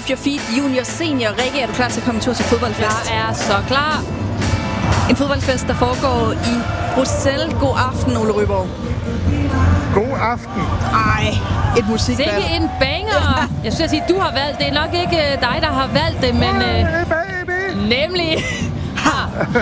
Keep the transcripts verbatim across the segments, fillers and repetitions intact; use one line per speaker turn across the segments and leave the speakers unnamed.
Move Your Feet Junior Senior. Rikke, er du klar til at komme en tur til fodboldfest?
Jeg er så klar.
En fodboldfest, der foregår i Bruxelles. God aften, Ole Ryborg.
God aften.
Ej, et musikvalg.
Sikke en banger. Jeg synes at sige, du har valgt. Det er nok ikke dig, der har valgt det, men...
Hey,
øh,
baby.
nemlig... ha.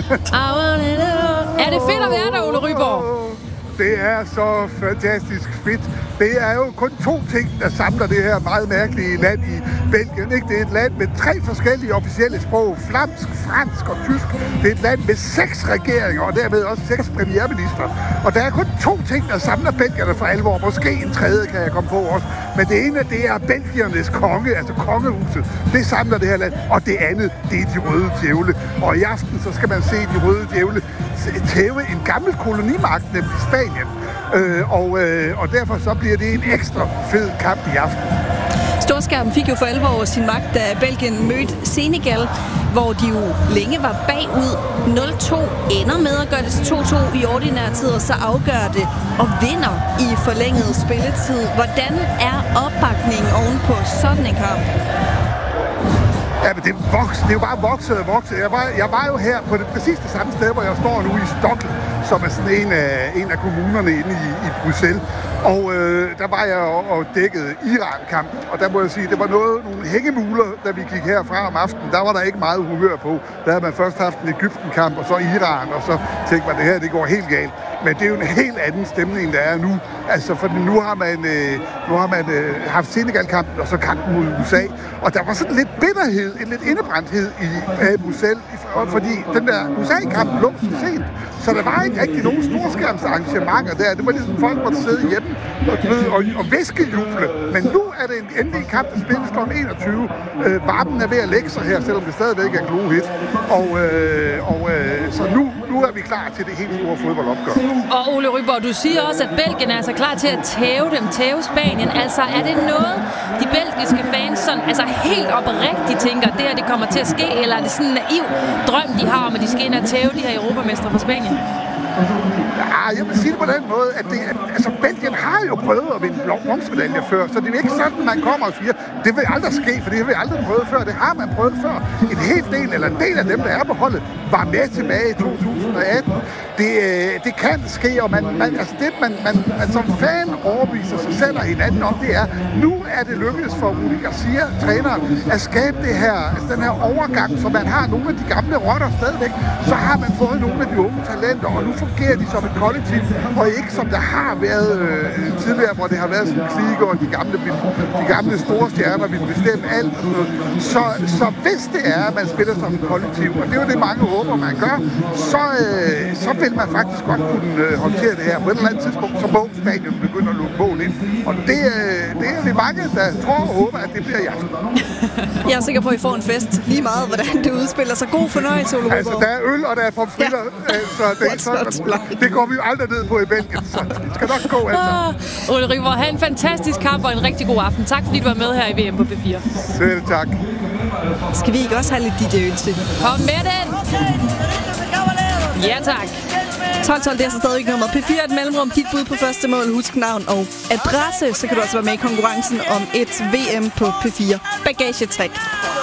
Er det fedt at være der, Ole Ryborg?
Det er så fantastisk fedt. Det er jo kun to ting, der samler det her meget mærkelige land i Belgien. Ikke? Det er et land med tre forskellige officielle sprog. Flamsk, fransk og tysk. Det er et land med seks regeringer, og dermed også seks premierminister. Og der er kun to ting, der samler belgierne for alvor. Måske en tredje kan jeg komme på også. Men det ene, det er belgiernes konge, altså kongehuset. Det samler det her land. Og det andet, det er de røde djævle. Og i aften, så skal man se de røde djævle tæve en gammel kolonimagt, nemlig Spanien. Øh, og, øh, og derfor så bliver det en ekstra fed kamp i aften.
Storskærmen fik jo for alvor sin magt, da Belgien mødte Senegal, hvor de jo længe var bagud. nul to ender med at gøre det til to to i ordinær tid, og så afgør det og vinder i forlænget spilletid. Hvordan er opbakningen oven på sådan en kamp?
Ja, men det er, vokset. Det er jo bare vokset og vokset. Jeg var, jeg var jo her på det præcis det samme sted, hvor jeg står nu i Stockholm, som er sådan en af, en af kommunerne inde i, i Bruxelles. Og øh, der var jeg og, og dækkede Iran-kampen, og der må jeg sige, det var noget, nogle hængemuler, da vi gik herfra om aftenen. Der var der ikke meget humør på. Der havde man først haft en Egypten-kamp, og så Iran, og så tænkte man, det her det går helt galt. Men det er jo en helt anden stemning, der er nu. Altså, for nu har man, øh, nu har man øh, haft Senegal-kampen, og så kampen mod U S A. Og der var sådan lidt bitterhed, en lidt indebrændthed i øh, Bruxelles, fordi den der U S A-kamp lå så sent. Så der var ikke rigtig nogen storskærmsarrangementer der. Det var ligesom folk, der måtte sidde hjemme og, ved, og, og væskejuble. Men nu er det en endelig kamp, der spilles kl enogtyve. Øh, varmen er ved at lægge sig her, selvom det stadigvæk er glohit. Og, øh, og øh, så nu, nu er vi klar til det helt store fodboldopgør.
Og Ole Ryborg, du siger også, at Belgien er altså klar til at tæve dem, tæve Spanien. Altså, er det noget, de belgiske fans sådan, altså helt oprigtigt tænker, det her det kommer til at ske, eller er det sådan en naiv drøm, de har om, at de skal ind og tæve de her europamestre fra Spanien?
Ja, jeg vil sige det på den måde, at det, altså Belgien har jo prøvet at vinde bronzemedaljer før, så det er jo ikke sådan, at man kommer og siger, det vil aldrig ske, for det har vi aldrig prøvet før. Det har man prøvet før. En hel del, eller en del af dem, der er på holdet, var med tilbage i to tusind atten. Det, det kan ske, og man, man, altså det, man, man, man som fan overviser sig selv og hinanden om, det er, nu er det lykkedes for Rudi Garcia, træneren, at skabe det her, altså den her overgang, så man har nogle af de gamle rotter stadigvæk, så har man fået nogle af de unge talenter, og nu fungerer de som et kollektiv, og ikke som der har været øh, tidligere, hvor det har været sådan klikker, og de gamle, de gamle store stjerner vil bestemme alt og sådan noget. Så, så hvis det er, at man spiller som et kollektiv, og det er jo det, mange håber, man gør, så, øh, så vil man faktisk godt kunne øh, håndtere det her. På et eller andet tidspunkt, så må Spanien begynde at lukke mål ind. Og det, øh, det er det mange, der tror og håber, at det bliver i aften.
Jeg er sikker på, at I får en fest. Lige meget, hvordan det udspiller sig. God fornøjelse, Ole Ryborg.
Altså, der er øl, og der er pomfritter, ja. Så det er sådan, det går vi jo aldrig ned på i Belgien, så det skal nok gå, altså.
Ah, Ole Ryborg, have en fantastisk kamp og en rigtig god aften. Tak, fordi du var med her i V M på P fire.
Selv tak.
Skal vi ikke også have lidt D J til?
Kom med den! Ja, tak.
tolv tolv, det er så stadig nummeret. P fire er et mellemrum, dit bud på første mål, husk navn og adresse. Så kan du også være med i konkurrencen om et V M på P fire. Bagagetræk.